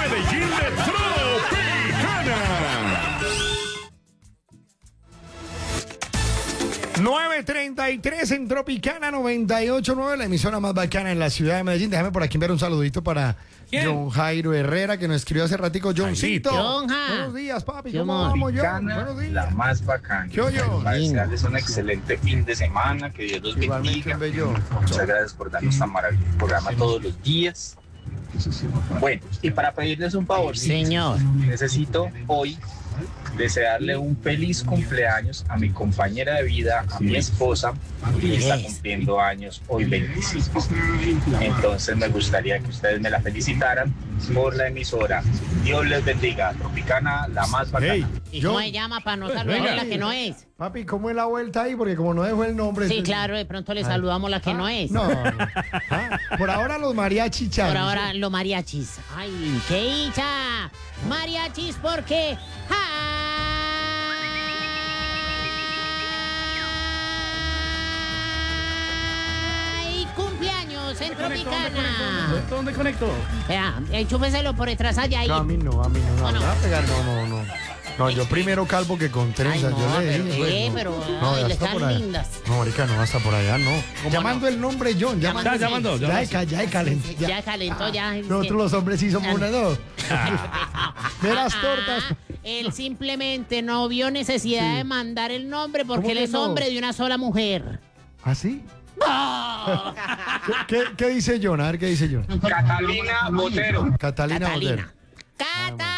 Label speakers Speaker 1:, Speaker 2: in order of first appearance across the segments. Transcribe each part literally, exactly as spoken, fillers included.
Speaker 1: Medellín de Tropicana.
Speaker 2: nueve treinta y tres en Tropicana noventa y ocho punto nueve, la emisora más bacana en la ciudad de Medellín. Déjame por aquí enviar un saludito para
Speaker 3: ¿Quién?
Speaker 2: John Jairo Herrera, que nos escribió hace ratico. Johncito.
Speaker 4: Jonja.
Speaker 2: Buenos días, papi.
Speaker 4: Yo,
Speaker 2: ¿Cómo
Speaker 4: amor.
Speaker 2: vamos, John?
Speaker 5: Tropicana,
Speaker 2: Buenos días.
Speaker 5: la más bacana.
Speaker 2: ¿Qué oyó?
Speaker 5: Para desearles un excelente fin de semana, que Dios los
Speaker 2: Igualmente,
Speaker 5: bendiga.
Speaker 2: un bello.
Speaker 5: Muchas gracias por darnos tan maravilloso programa todos los días. Bueno, y para pedirles un favor,
Speaker 4: Señor.
Speaker 5: necesito hoy desearle un feliz cumpleaños a mi compañera de vida, a mi esposa, que está cumpliendo años hoy veinticinco. Entonces me gustaría que ustedes me la felicitaran por la emisora. Dios les bendiga. Tropicana, la más bacana.
Speaker 2: Hey,
Speaker 4: ¿Y cómo
Speaker 2: John,
Speaker 4: se llama para no saludarle la que no es?
Speaker 2: papi, ¿cómo es la vuelta ahí? Porque como no dejó el nombre.
Speaker 4: Sí,
Speaker 2: entonces-
Speaker 4: claro, de pronto le saludamos la que no es.
Speaker 2: No, no. Ah, por ahora los mariachi
Speaker 4: Por
Speaker 2: Charlie.
Speaker 4: ahora, los mariachis. ¡Ay, qué dicha! Mariachis, porque... ¡Ay, cumpleaños en Tropicana!
Speaker 3: ¿Dónde conecto?
Speaker 4: Vea, enchúfeselo por detrás allá.
Speaker 2: No, a mí no, a mí no. No,
Speaker 4: No, no.
Speaker 2: me va a pegar, no, no, no. No, yo primero calvo que con
Speaker 4: Ay,
Speaker 2: trenzas.
Speaker 4: no,
Speaker 2: yo le
Speaker 4: pero,
Speaker 2: digo,
Speaker 4: eh,
Speaker 2: no.
Speaker 4: pero
Speaker 2: No,
Speaker 4: ay,
Speaker 2: ya
Speaker 4: le
Speaker 2: está
Speaker 4: están
Speaker 2: por allá.
Speaker 4: lindas.
Speaker 2: No, marica, no, hasta por allá, no. Llamando el nombre John, llama.
Speaker 3: Ya llamando.
Speaker 2: Ya, de ca- ya de calentó.
Speaker 4: Ya calentó, ya.
Speaker 2: Nosotros los hombres sí somos
Speaker 4: Ya.
Speaker 2: una, dos. Ve las tortas.
Speaker 4: Ah, él simplemente no vio necesidad
Speaker 2: Sí.
Speaker 4: de mandar el nombre porque
Speaker 2: ¿Cómo
Speaker 4: él
Speaker 2: que
Speaker 4: es
Speaker 2: no?
Speaker 4: hombre de una sola mujer.
Speaker 2: ¿Ah, sí?
Speaker 4: ¡Oh!
Speaker 2: ¿Qué, qué, qué dice John? A ver, ¿qué dice John?
Speaker 5: Catalina Botero.
Speaker 2: Catalina Botero.
Speaker 4: Catalina. ¡Cata!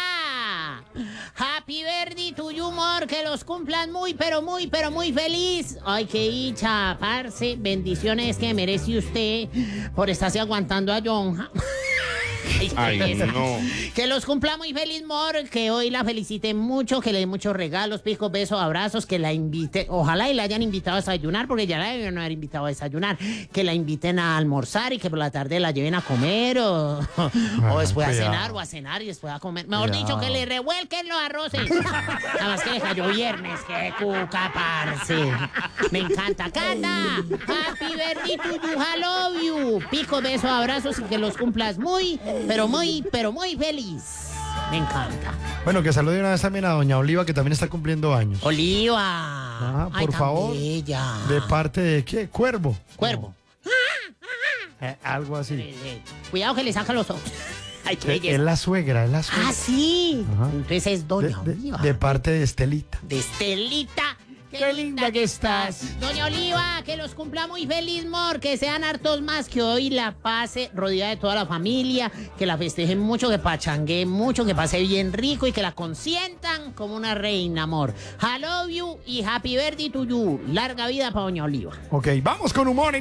Speaker 4: Happy birthday to you, amor. Que los cumplan muy, pero muy, pero muy feliz. Ay, qué dicha, parce. Bendiciones que merece usted por estarse aguantando a John.
Speaker 1: Ay, no.
Speaker 4: Que los cumpla muy feliz, Mor, que hoy la felicite mucho, que le dé muchos regalos, picos, besos, abrazos, que la invite, ojalá y la hayan invitado a desayunar, porque ya la deben haber invitado a desayunar, que la inviten a almorzar y que por la tarde la lleven a comer o, o después a
Speaker 2: cuidado.
Speaker 4: cenar o a cenar y después a comer. Mejor
Speaker 2: Cuidado.
Speaker 4: dicho, que le revuelquen los arroces. Nada más que le cayó viernes, que cuca, parce. Me encanta. Cata, happy birthday to you, I love you. Picos, besos, abrazos y que los cumplas muy, pero muy, pero muy feliz. Me encanta.
Speaker 2: Bueno, que salude una vez también a doña Oliva, que también está cumpliendo años.
Speaker 4: Oliva.
Speaker 2: Ah,
Speaker 4: Ay,
Speaker 2: por
Speaker 4: tan
Speaker 2: favor.
Speaker 4: bella.
Speaker 2: ¿De parte de qué? ¿Cuervo?
Speaker 4: Cuervo.
Speaker 2: Eh, algo así.
Speaker 4: Eh, eh, Cuidado que le saca los ojos. Ay, qué
Speaker 2: Eh, Es
Speaker 4: belleza.
Speaker 2: la suegra, es la suegra.
Speaker 4: Ah, sí.
Speaker 2: Ajá.
Speaker 4: Entonces es
Speaker 2: de,
Speaker 4: doña
Speaker 2: de-
Speaker 4: Oliva.
Speaker 2: de parte de Estelita.
Speaker 4: de Estelita. Qué,
Speaker 2: Qué linda que estás.
Speaker 4: Doña Oliva, que los cumpla muy feliz, mor. Que sean hartos más, que hoy la pase rodeada de toda la familia. Que la festejen mucho, que pachangue mucho, que pase bien rico y que la consientan como una reina, amor. I love you y happy birthday to you. Larga vida para Doña Oliva.
Speaker 2: Ok, vamos con humor en